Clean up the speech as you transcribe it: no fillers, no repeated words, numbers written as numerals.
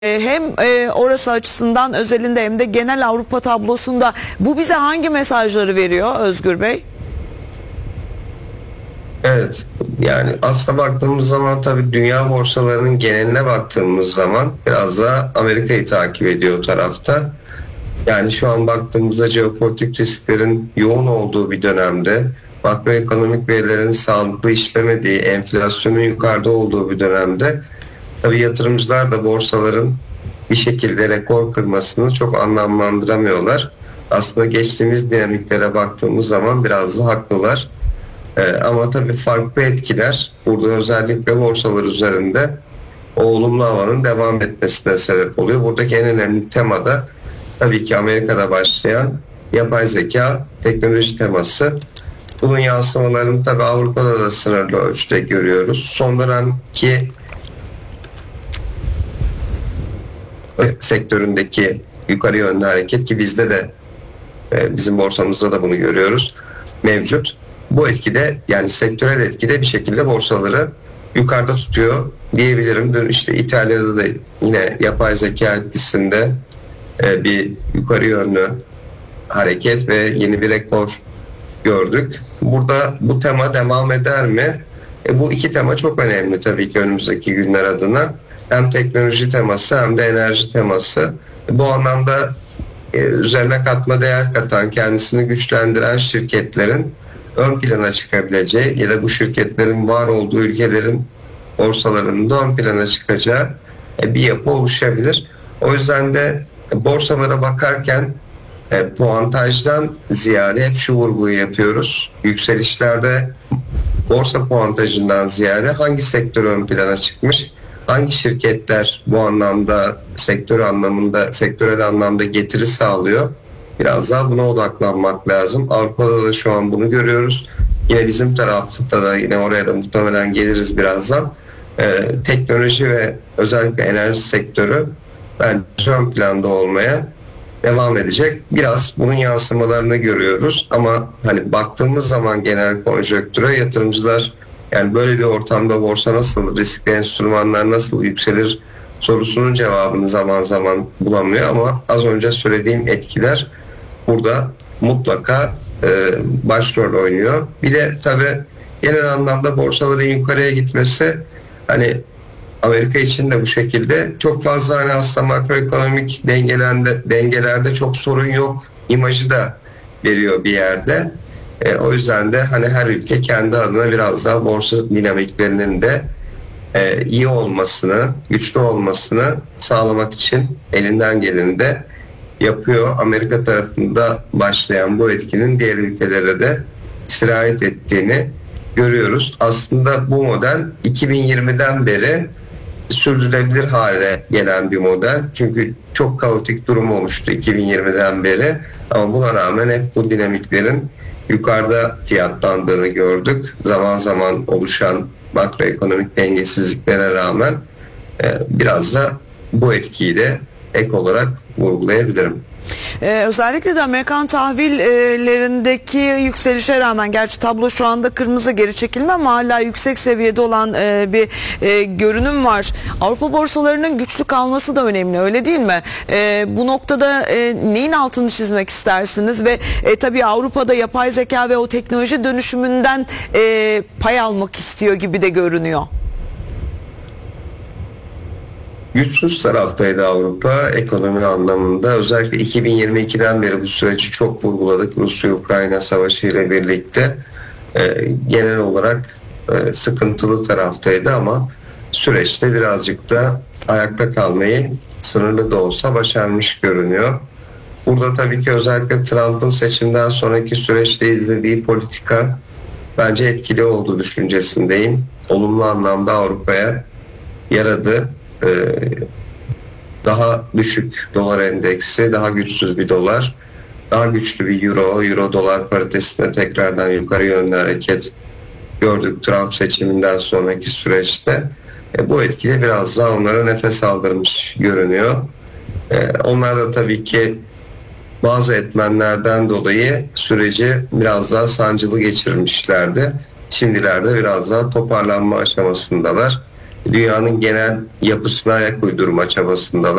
Hem orası açısından özelinde hem de genel Avrupa tablosunda bu bize hangi mesajları veriyor Özgür Bey? Evet, yani aslına baktığımız zaman tabii dünya borsalarının geneline baktığımız zaman biraz da Amerika'yı takip ediyor o tarafta. Yani şu an baktığımızda jeopolitik risklerin yoğun olduğu bir dönemde, makroekonomik verilerin sağlıklı işlemediği, enflasyonun yukarıda olduğu bir dönemde tabii yatırımcılar da borsaların bir şekilde rekor kırmasını çok anlamlandıramıyorlar. Aslında geçtiğimiz dinamiklere baktığımız zaman biraz da haklılar. Ama tabii farklı etkiler burada özellikle borsalar üzerinde o olumlu havanın devam etmesine sebep oluyor. Buradaki en önemli tema da tabii ki Amerika'da başlayan yapay zeka teknoloji teması. Bunun yansımalarını tabii Avrupa'da da sınırlı ölçüde görüyoruz. Son dönemki sektöründeki yukarı yönlü hareket ki bizde de bizim borsamızda da bunu görüyoruz mevcut. Bu etkide yani sektörel etkide bir şekilde borsaları yukarıda tutuyor diyebilirim. Dün işte İtalya'da da yine yapay zeka etkisinde bir yukarı yönlü hareket ve yeni bir rekor gördük. Burada bu tema devam eder mi? Bu iki tema çok önemli tabii ki önümüzdeki günler adına. Hem teknoloji teması hem de enerji teması. Bu anlamda üzerine katma değer katan, kendisini güçlendiren şirketlerin ön plana çıkabileceği ya da bu şirketlerin var olduğu ülkelerin borsalarında ön plana çıkacağı bir yapı oluşabilir. O yüzden de borsalara bakarken puantajdan ziyade hep şu vurguyu yapıyoruz. Yükselişlerde borsa puantajından ziyade hangi sektör ön plana çıkmış, hangi şirketler bu anlamda sektörel anlamda getiri sağlıyor. Biraz daha buna odaklanmak lazım. Avrupa'da da şu an bunu görüyoruz. Yine bizim tarafta da yine oraya da muhtemelen geliriz birazdan. Teknoloji ve özellikle enerji sektörü bence ön planda olmaya devam edecek. Biraz bunun yansımalarını görüyoruz ama hani baktığımız zaman genel konjonktüre yatırımcılar yani böyle bir ortamda borsa nasıl, riskli enstrümanlar nasıl yükselir sorusunun cevabını zaman zaman bulamıyor ama az önce söylediğim etkiler burada mutlaka başrol oynuyor. Bir de tabii genel anlamda borsaların yukarıya gitmesi hani Amerika için de bu şekilde çok fazla hani aslında makroekonomik dengelerde çok sorun yok imajı da veriyor bir yerde. O yüzden de hani her ülke kendi adına biraz daha borsa dinamiklerinin de iyi olmasını, güçlü olmasını sağlamak için elinden geleni de yapıyor. Amerika tarafında başlayan bu etkinin diğer ülkelere de sirayet ettiğini görüyoruz. Aslında bu model 2020'den beri sürdürülebilir hale gelen bir model. Çünkü çok kaotik durum olmuştu 2020'den beri. Ama buna rağmen hep bu dinamiklerin yukarıda fiyatlandığını gördük. Zaman zaman oluşan makroekonomik dengesizliklere rağmen biraz da bu etkiyi de ek olarak vurgulayabilirim. Özellikle de Amerikan tahvillerindeki yükselişe rağmen gerçi tablo şu anda kırmızı geri çekilme ama hala yüksek seviyede olan bir görünüm var. Avrupa borsalarının güçlü kalması da önemli öyle değil mi? Bu noktada neyin altını çizmek istersiniz ve tabii Avrupa'da yapay zeka ve o teknoloji dönüşümünden pay almak istiyor gibi de görünüyor. Güçsüz taraftaydı Avrupa ekonomi anlamında. Özellikle 2022'den beri bu süreci çok vurguladık. Rusya-Ukrayna savaşı ile birlikte genel olarak sıkıntılı taraftaydı ama süreçte birazcık da ayakta kalmayı sınırlı da olsa başarmış görünüyor. Burada tabii ki özellikle Trump'ın seçimden sonraki süreçte izlediği politika bence etkili olduğu düşüncesindeyim. Olumlu anlamda Avrupa'ya yaradı. Daha düşük dolar endeksi, daha güçsüz bir dolar, daha güçlü bir euro dolar paritesine tekrardan yukarı yönlü hareket gördük Trump seçiminden sonraki süreçte. Bu etkili biraz daha onlara nefes aldırmış görünüyor. Onlar da tabii ki bazı etmenlerden dolayı süreci biraz daha sancılı geçirmişlerdi. Şimdilerde biraz daha toparlanma aşamasındalar. dünyanın genel yapısına ayak uydurma çabasındalar.